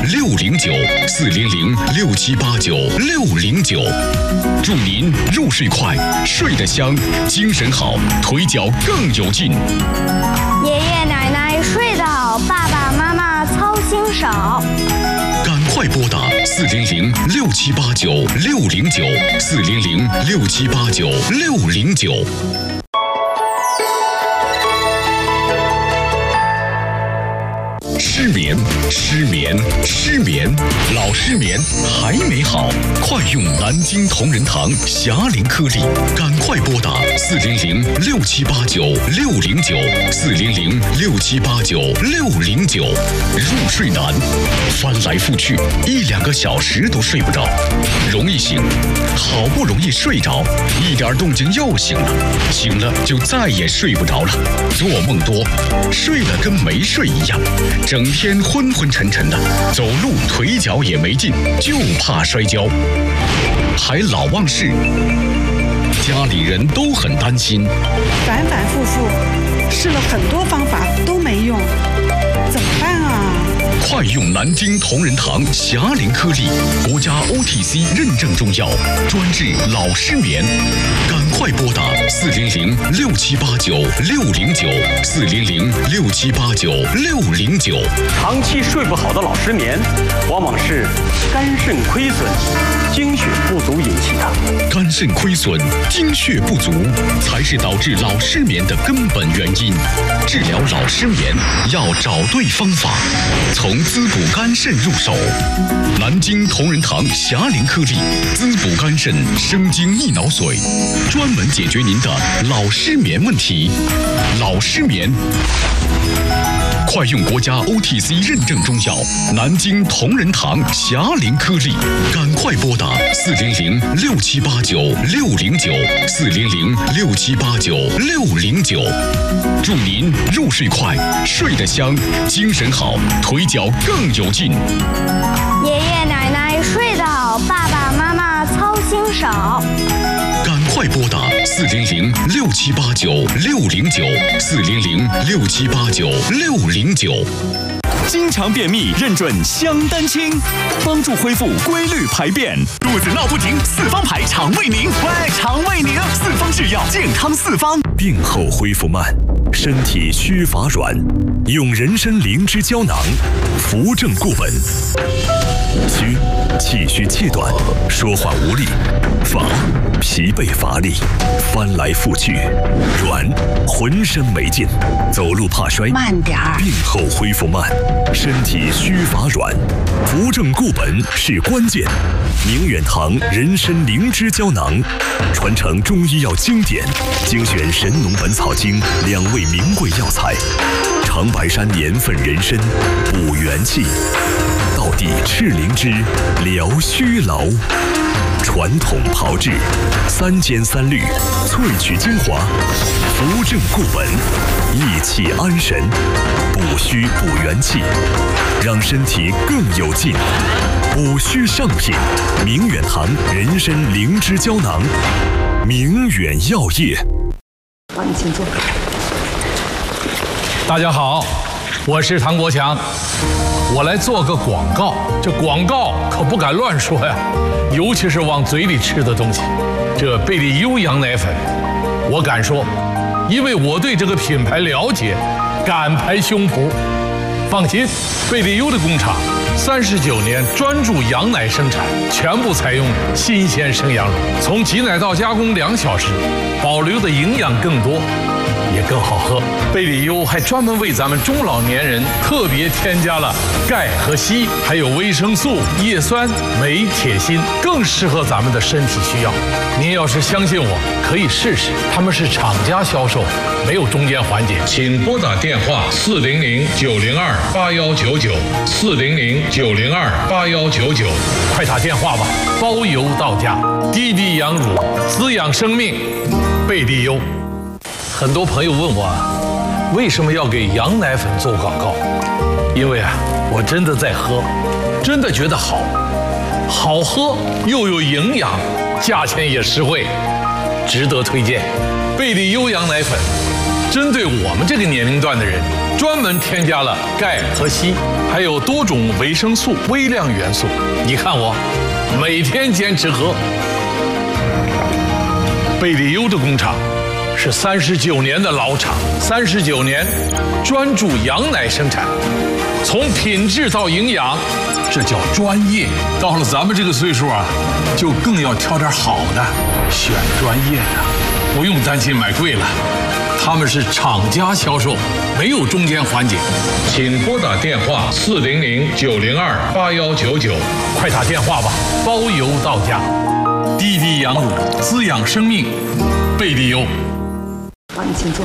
，400-6789-609，祝您入睡快，睡得香，精神好，腿脚更有劲。 爷爷奶奶睡得好，爸爸妈妈操心少。 赶快拨打400-6789-609，400-6789-609。失眠，老失眠还没好，快用南京同仁堂侠灵颗粒，赶快拨打400-6789-609，400-6789-609。入睡难，翻来覆去1-2个小时都睡不着，容易醒，好不容易睡着，一点动静又醒了，醒了就再也睡不着了，做梦多，睡了跟没睡一样，整天昏昏沉沉的，走路腿脚也没劲，就怕摔跤，还老忘事，家里人都很担心， 反反复复试了很多方法都没用，怎么办啊？ 快用南京同仁堂侠灵颗粒，国家 OTC 认证中药，专治老失眠。赶快拨打400-6789-609，400-6789-609。 长期睡不好的老失眠，往往是肝肾亏损、精血不足引起的。 肝肾亏损、精血不足，才是导致老失眠的根本原因。治疗老失眠要找对方法，从滋补肝肾入手。南京同仁堂侠灵颗粒，滋补肝肾，生津益脑髓，专门解决您的老失眠问题。老失眠，快用国家 OTC 认证中药南京同仁堂侠灵颗粒，赶快拨打400-6789-609，400-6789-609。祝您入睡快，睡得香，精神好，腿脚更有劲。 爷爷奶奶睡得好，爸爸妈妈操心少。 赶快拨打400-6789-609，400-6789-609。 经常便秘，认准香丹清，帮助恢复规律排便。肚子闹不停，四方牌肠胃宁，喂，肠胃宁，四方制药，健康四方。 病后恢复慢，身体虚乏软，用人参灵芝胶囊，扶正固本。虚，气虚气短，说话无力；乏，疲惫乏力，翻来覆去；软，浑身没劲，走路怕摔。 慢点儿。 病后恢复慢，身体虚乏软，扶正固本是关键。宁远堂人参灵芝胶囊，传承中医药经典，精选《神农本草经》2味名贵药材，长白山年份人参，补元气；道地赤灵芝，疗虚劳。传统炮制，3煎3滤，萃取精华，扶正固本，益气安神，补虚补元气，让身体更有劲。补虚上品，明远堂人参灵芝胶囊，明远药业。 好，你请坐。 大家好，我是唐国强，我来做个广告。这广告可不敢乱说呀，尤其是往嘴里吃的东西。这贝利优羊奶粉，我敢说，因为我对这个品牌了解，敢拍胸脯。放心，贝利优的工厂39年专注羊奶生产，全部采用新鲜生羊乳，从挤奶到加工2小时，保留的营养更多，也更好喝。贝利优还专门为咱们中老年人特别添加了钙和硒，还有维生素、叶酸、镁、铁、锌，更适合咱们的身体需要。您要是相信我，可以试试，他们是厂家销售，没有中间环节。请拨打电话400-902-8199，400-902-8199，快打电话吧，包邮到家。滴滴羊乳，滋养生命，贝利优。很多朋友问我，为什么要给羊奶粉做广告？因为我真的在喝，真的觉得好喝又有营养，价钱也实惠，值得推荐。贝利优羊奶粉， 针对我们这个年龄段的人，专门添加了钙和硒，还有多种维生素、微量元素。你看我，每天坚持喝。贝利优的工厂是39年的老厂，39年专注羊奶生产，从品质到营养，这叫专业。到了咱们这个岁数啊，就更要挑点好的，选专业的，不用担心买贵了。他们是厂家销售，没有中间环节。请拨打电话400-902-8199，快打电话吧，包邮到家。滴滴羊乳，滋养生命，贝利优。 好，你请坐。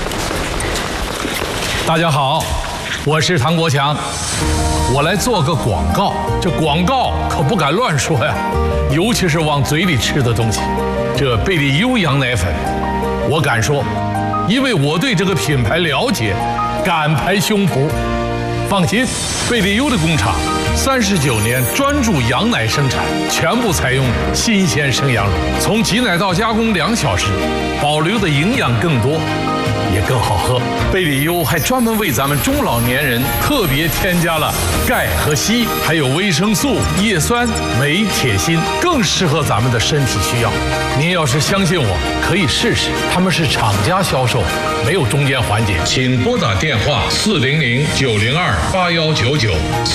大家好，我是唐国强，我来做个广告。这广告可不敢乱说呀，尤其是往嘴里吃的东西。这贝利优羊奶粉，我敢说，因为我对这个品牌了解，敢拍胸脯。放心，贝利优的工厂39年专注羊奶生产，全部采用新鲜生羊乳，从挤奶到加工2小时，保留的营养更多，也更好喝。贝利优还专门为咱们中老年人特别添加了钙和硒，还有维生素、叶酸、镁、铁、锌，更适合咱们的身体需要。您要是相信我，可以试试。他们是厂家销售，没有中间环节。请拨打电话400-902-8199，400-902-8199，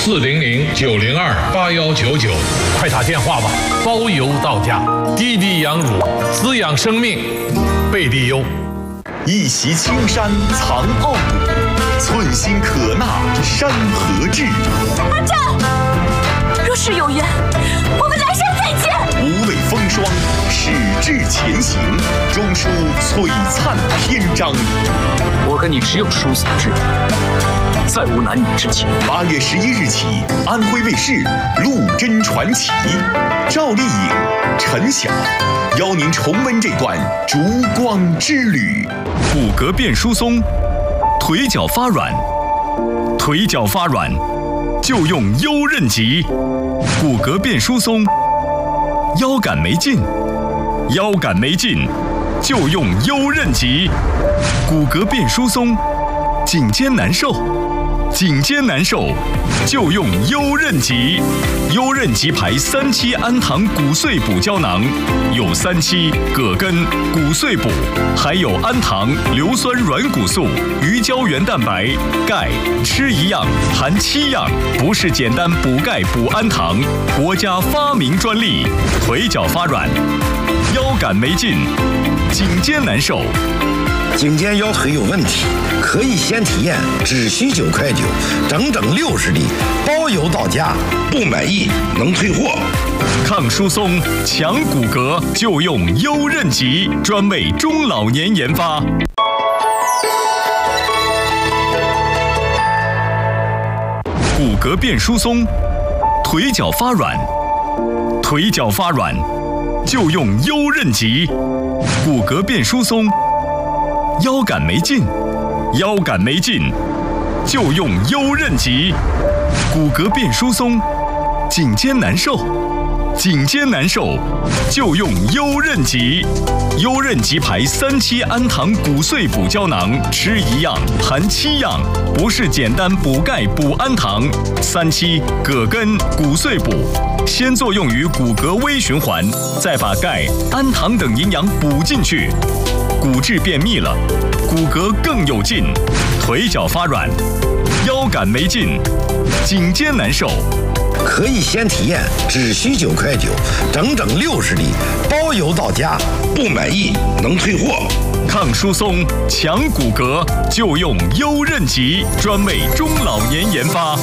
快打电话吧，包邮到家。滴滴羊乳，滋养生命，贝利优。 一袭青山藏傲骨，寸心可纳山河志。 阿战，若是有缘，我们来生再见。 无畏风霜，矢志前行，终书璀璨篇章。 我跟你只有殊死之缘，再无男女之情。 8月11日起，安徽卫视《陆贞传奇》，赵丽颖、陈晓邀您重温这段烛光之旅。 骨骼变疏松，腿脚发软，腿脚发软就用优韧极。骨骼变疏松，腰杆没劲，腰杆没劲就用优韧极。骨骼变疏松，颈肩难受，颈肩难受就用优韧极。优韧极牌3期氨糖骨碎补胶囊，有3期、葛根、骨碎补，还有氨糖、硫酸软骨素、鱼胶原蛋白、钙，吃一样含7样，不是简单补钙补氨糖，国家发明专利。腿脚发软，腰杆没劲，颈肩难受。 颈肩腰腿有问题，可以先体验，只需9块9，整整60粒，包邮到家，不满意能退货。 抗疏松、强骨骼就用优韧极，专为中老年研发。骨骼变疏松，腿脚发软，腿脚发软就用优韧极。骨骼变疏松，腰杆没劲，腰杆没劲就用优韧极。骨骼变疏松，颈肩难受，颈肩难受就用优韧极。优韧极牌3期氨糖骨碎补胶囊，吃一样含7样，不是简单补钙补氨糖。3期、葛根、骨碎补，先作用于骨骼微循环，再把钙、氨糖等营养补进去，骨质变密了，骨骼更有劲，腿脚发软，腰杆没劲，颈肩难受。 可以先体验，只需9块9，整整60粒，包邮到家，不满意能退货。 抗疏松、强骨骼就用优韧极，专为中老年研发。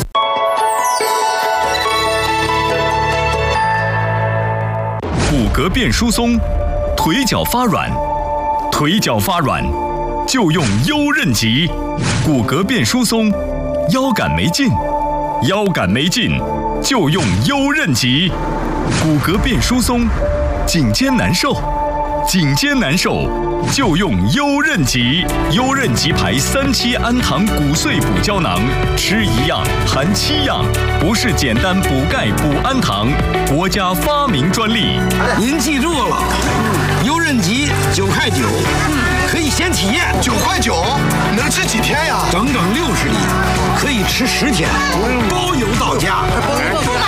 骨骼变疏松，腿脚发软，腿脚发软就用优韧极。骨骼变疏松，腰杆没劲，腰杆没劲就用优韧极。骨骼变疏松，颈肩难受，颈肩难受就用优韧极。优韧极牌3期氨糖骨碎补胶囊，吃一样含7样，不是简单补钙补氨糖，国家发明专利。 您记住了，优韧人机9.9块，可以先体验。 9.9块能吃几天呀？ 整整60粒，可以吃10天，包邮到家。